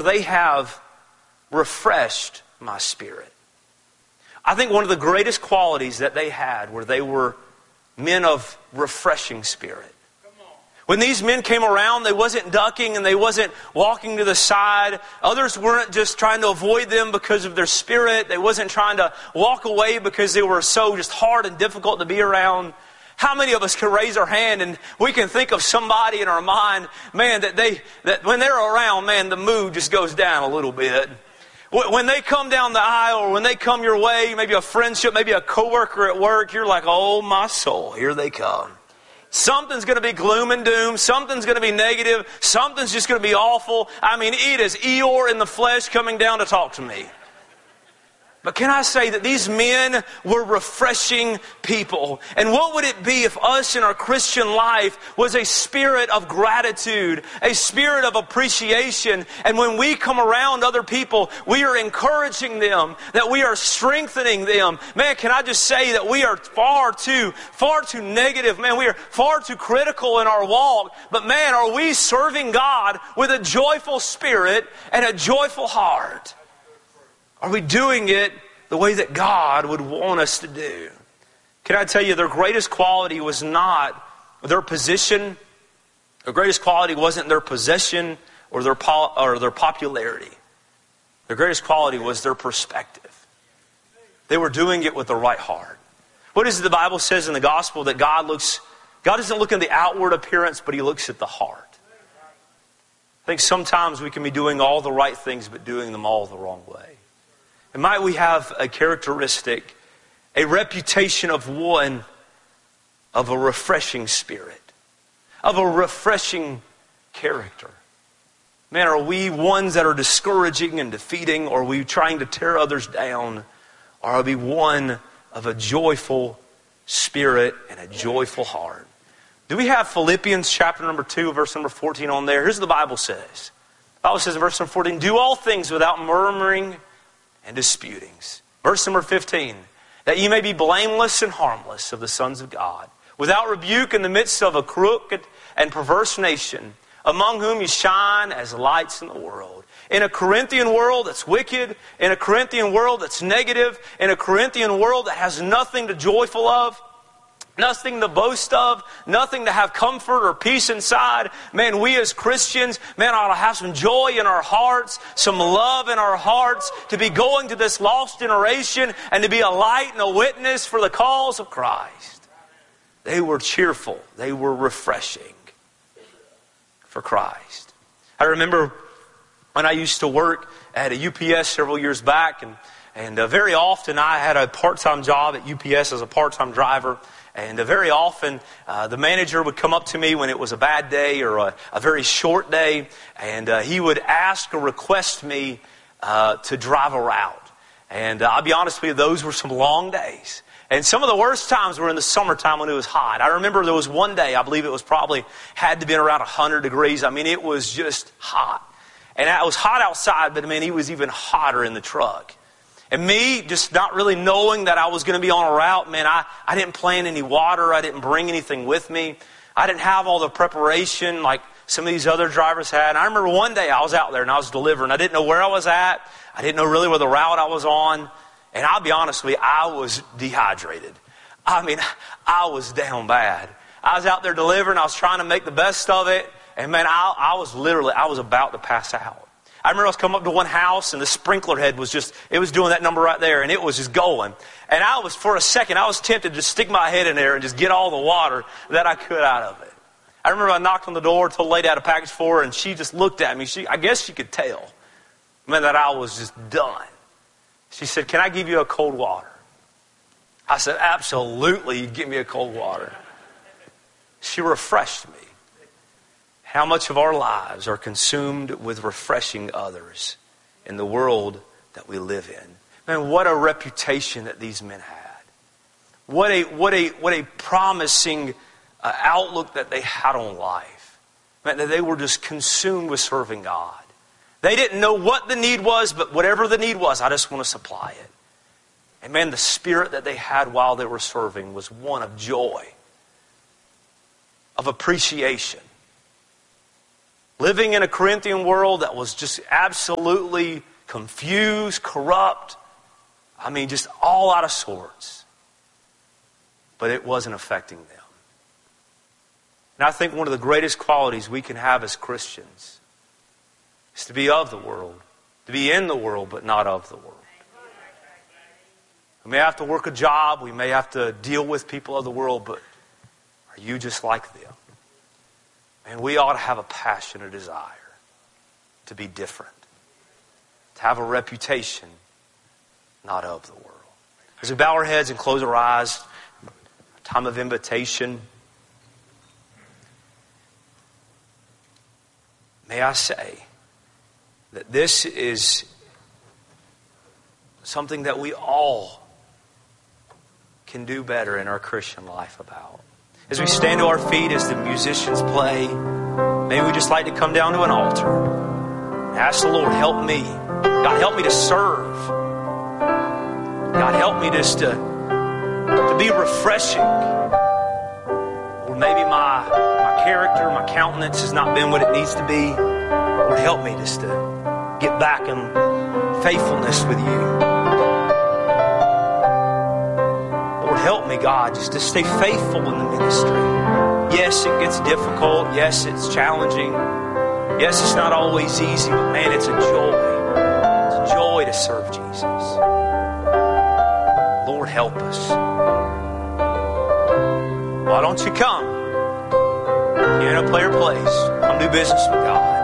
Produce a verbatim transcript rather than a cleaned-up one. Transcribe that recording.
they have refreshed my spirit. I think one of the greatest qualities that they had were they were men of refreshing spirit. When these men came around, they wasn't ducking and they wasn't walking to the side. Others weren't just trying to avoid them because of their spirit. They wasn't trying to walk away because they were so just hard and difficult to be around. How many of us can raise our hand and we can think of somebody in our mind, man, that they that when they're around, man, the mood just goes down a little bit. When they come down the aisle or when they come your way, maybe a friendship, maybe a coworker at work, you're like, oh my soul, here they come. Something's going to be gloom and doom. Something's going to be negative. Something's just going to be awful. I mean, it is Eeyore in the flesh coming down to talk to me. But can I say that these men were refreshing people? And what would it be if us in our Christian life was a spirit of gratitude, a spirit of appreciation, and when we come around other people, we are encouraging them, that we are strengthening them. Man, can I just say that we are far too, far too negative. Man, we are far too critical in our walk. But man, are we serving God with a joyful spirit and a joyful heart? Are we doing it the way that God would want us to do? Can I tell you, their greatest quality was not their position. Their greatest quality wasn't their possession or their po- or their popularity. Their greatest quality was their perspective. They were doing it with the right heart. What is it the Bible says in the gospel? That God looks, God doesn't look at the outward appearance, but He looks at the heart. I think sometimes we can be doing all the right things, but doing them all the wrong way. And might we have a characteristic, a reputation of one, of a refreshing spirit, of a refreshing character. Man, are we ones that are discouraging and defeating, or are we trying to tear others down? Or are we one of a joyful spirit and a joyful heart? Do we have Philippians chapter number two, verse number fourteen on there? Here's what the Bible says. The Bible says in verse number fourteen, do all things without murmuring and disputings. Verse number fifteen, that ye may be blameless and harmless of the sons of God, without rebuke in the midst of a crooked and perverse nation, among whom ye shine as lights in the world. In a Corinthian world that's wicked, in a Corinthian world that's negative, in a Corinthian world that has nothing to joyful of, nothing to boast of, nothing to have comfort or peace inside. Man, we as Christians, man, ought to have some joy in our hearts, some love in our hearts, to be going to this lost generation and to be a light and a witness for the cause of Christ. They were cheerful. They were refreshing for Christ. I remember when I used to work at a U P S several years back, and, and uh, very often I had a part-time job at U P S as a part-time driver. And uh, very often, uh, the manager would come up to me when it was a bad day or a, a very short day, and uh, he would ask or request me uh, to drive a route. And uh, I'll be honest with you, those were some long days. And some of the worst times were in the summertime when it was hot. I remember there was one day, I believe it was probably, had to be around one hundred degrees. I mean, it was just hot. And it was hot outside, but I mean, it was even hotter in the truck. And me, just not really knowing that I was going to be on a route, man, I, I didn't plan any water. I didn't bring anything with me. I didn't have all the preparation like some of these other drivers had. And I remember one day I was out there and I was delivering. I didn't know where I was at. I didn't know really where the route I was on. And I'll be honest with you, I was dehydrated. I mean, I was down bad. I was out there delivering. I was trying to make the best of it. And man, I, I was literally, I was about to pass out. I remember I was coming up to one house and the sprinkler head was just, it was doing that number right there and it was just going. And I was, for a second, I was tempted to stick my head in there and just get all the water that I could out of it. I remember I knocked on the door, told the lady I had a package for her, and she just looked at me. She, I guess she could tell, man, that I was just done. She said, can I give you a cold water? I said, absolutely, you give me a cold water. She refreshed me. How much of our lives are consumed with refreshing others in the world that we live in? Man, what a reputation that these men had. What a what a what a promising uh, outlook that they had on life. Man, that they were just consumed with serving God. They didn't know what the need was, but whatever the need was, I just want to supply it. And man, the spirit that they had while they were serving was one of joy, of appreciation, living in a Corinthian world that was just absolutely confused, corrupt. I mean, just all out of sorts. But it wasn't affecting them. And I think one of the greatest qualities we can have as Christians is to be of the world, to be in the world, but not of the world. We may have to work a job, we may have to deal with people of the world, but are you just like them? And we ought to have a passion, a desire to be different, to have a reputation not of the world. As we bow our heads and close our eyes, time of invitation, may I say that this is something that we all can do better in our Christian life about. As we stand to our feet, as the musicians play, maybe we just like to come down to an altar and ask the Lord, help me. God, help me to serve. God, help me just to, to be refreshing. Or maybe my, my character, my countenance has not been what it needs to be. Lord, help me just to get back in faithfulness with you. Lord, help me, God, just to stay faithful in the ministry. Yes, it gets difficult. Yes, it's challenging. Yes, it's not always easy, but man, it's a joy. It's a joy to serve Jesus. Lord, help us. Why don't you come? You're in a player place. Come do business with God.